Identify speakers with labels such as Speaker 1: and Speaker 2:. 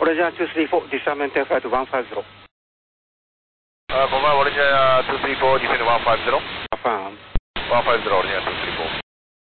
Speaker 1: Original 234, descendment flight 150.
Speaker 2: Provide Original 234, descending 150.
Speaker 1: Affirm.
Speaker 2: 150, Original 234.